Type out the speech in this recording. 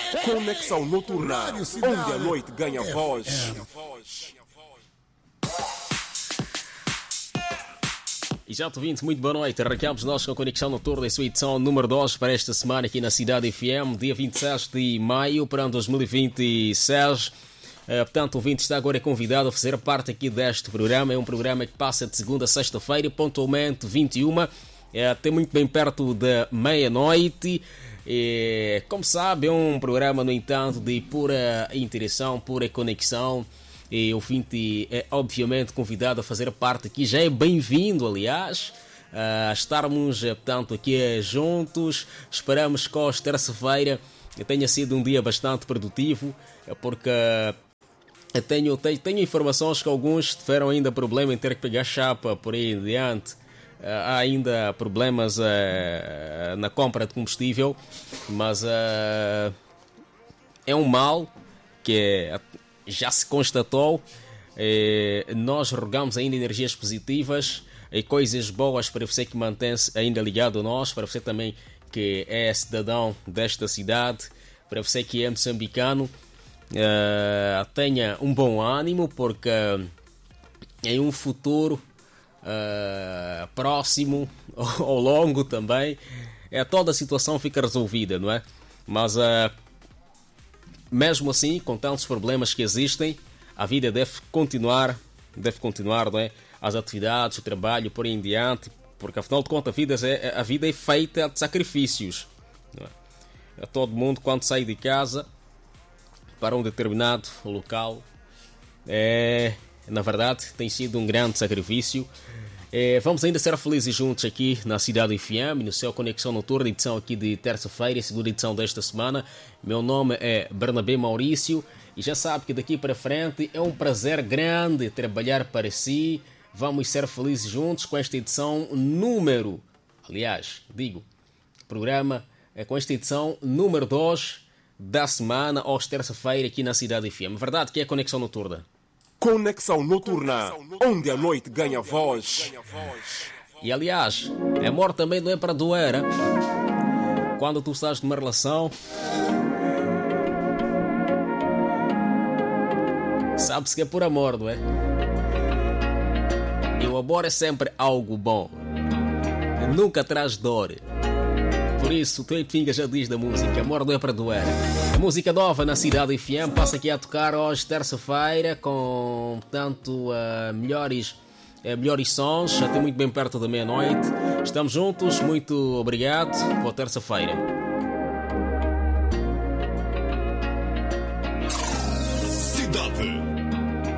Conexão Noturna, onde a noite ganha voz. Exato, 20, muito boa noite. Arrancamos nós com a Conexão Noturna em sua edição número 2 para esta semana aqui na Cidade FM, dia 26 de maio para 2026. Portanto, o ouvinte está agora convidado a fazer parte aqui deste programa. É um programa que passa de segunda a sexta-feira, pontualmente 21, até muito bem perto da meia-noite. Como sabe, é um programa, no entanto, de pura interação, pura conexão. E o ouvinte é obviamente convidado a fazer parte aqui. Já é bem-vindo, aliás, a estarmos, portanto, aqui juntos. Esperamos que hoje, terça-feira, tenha sido um dia bastante produtivo, porque tenho informações que alguns tiveram ainda problema em ter que pegar chapa por aí em diante. Há ainda problemas na compra de combustível, mas é um mal que já se constatou. Nós rogamos ainda energias positivas e coisas boas para você que mantém-se ainda ligado a nós, para você também que é cidadão desta cidade, para você que é moçambicano. Tenha um bom ânimo, porque em um futuro próximo ou longo também, toda a situação fica resolvida, não é? Mas mesmo assim, com tantos problemas que existem, a vida deve continuar, não é? As atividades, o trabalho, por aí em diante, porque afinal de contas a vida é feita de sacrifícios, não é? Todo mundo, quando sai de casa para um determinado local, na verdade tem sido um grande sacrifício. Vamos ainda ser felizes juntos aqui na Cidade FM, no seu Conexão Noturna, edição aqui de terça-feira, segunda edição desta semana. Meu nome é Bernabé Maurício e já sabe que daqui para frente é um prazer grande trabalhar para si. Vamos ser felizes juntos com esta edição programa com esta edição número 2 da semana, hoje terça-feira, aqui na Cidade FM. Verdade que é a Conexão Noturna. Conexão Noturna, onde a noite ganha voz. E aliás, amor também não é para doer, hein? Quando tu estás numa relação, sabe-se que é por amor, não é? E o amor é sempre algo bom, nunca traz dor. Por isso, tu Finga já diz da música, amor não é para doer. A música nova na Cidade FM passa aqui a tocar hoje, terça-feira, com, portanto, melhores sons, até muito bem perto da meia-noite. Estamos juntos, muito obrigado. Boa terça-feira. Cidade